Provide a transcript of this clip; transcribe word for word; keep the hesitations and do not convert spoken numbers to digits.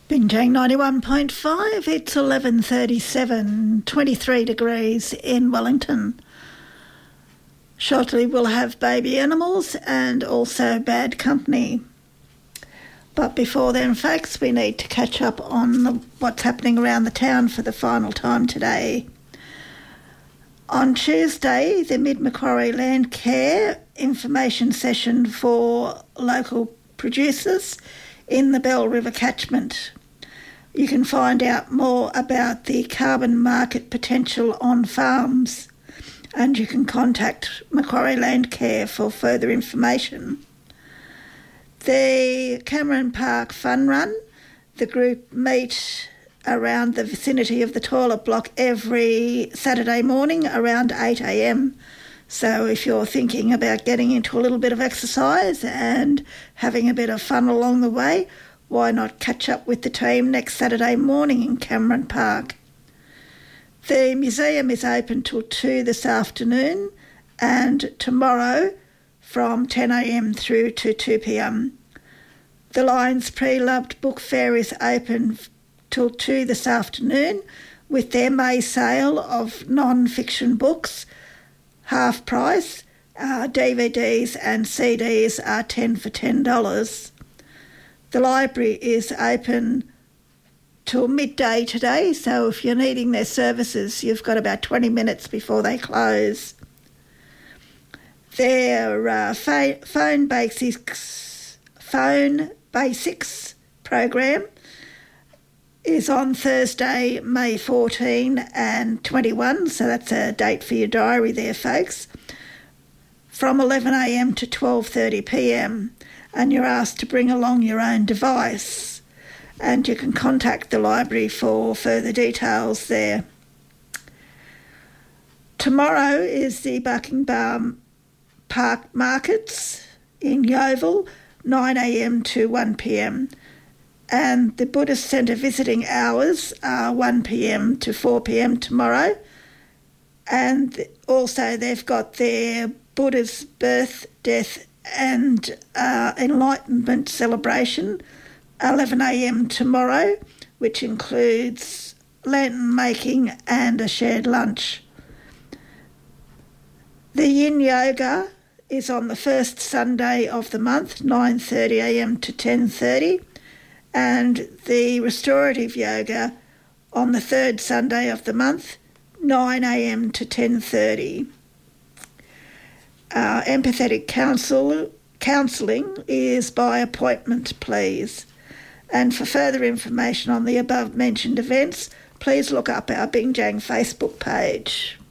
Binjang ninety-one point five, it's eleven thirty-seven, twenty-three degrees in Wellington. Shortly we'll have baby animals and also bad company. But before then, folks, we need to catch up on the, what's happening around the town for the final time today. On Tuesday, the Mid-Macquarie Landcare information session for local producers in the Bell River catchment. You can find out more about the carbon market potential on farms, and you can contact Macquarie Landcare for further information. The Cameron Park Fun Run, the group meet around the vicinity of the toilet block every Saturday morning around eight a m. So if you're thinking about getting into a little bit of exercise and having a bit of fun along the way, why not catch up with the team next Saturday morning in Cameron Park? The museum is open till two this afternoon, and tomorrow from ten a m through to two p m. The Lions Pre-Loved Book Fair is open till two this afternoon with their May sale of non-fiction books, half price. Uh, D V Ds and C Ds are ten for ten dollars. The library is open till midday today, so if you're needing their services, you've got about twenty minutes before they close. Their uh, fa- phone basics, phone basics program is on Thursday, May fourteenth and twenty-first, so that's a date for your diary there, folks, from eleven a m to twelve thirty p m, and you're asked to bring along your own device, and you can contact the library for further details there. Tomorrow is the Buckingham Park Markets in Yeovil, nine a m to one p m, and the Buddhist Centre visiting hours are one p m to four p m tomorrow, and also they've got their Buddha's birth, death and uh, enlightenment celebration, eleven a m tomorrow, which includes lantern making and a shared lunch. The Yin Yoga is on the first Sunday of the month, nine thirty a m to ten thirty, and the Restorative Yoga on the third Sunday of the month, nine a m to ten thirty. Uh, empathetic counsel, counselling is by appointment, please. And for further information on the above mentioned events, please look up our Binjang Facebook page.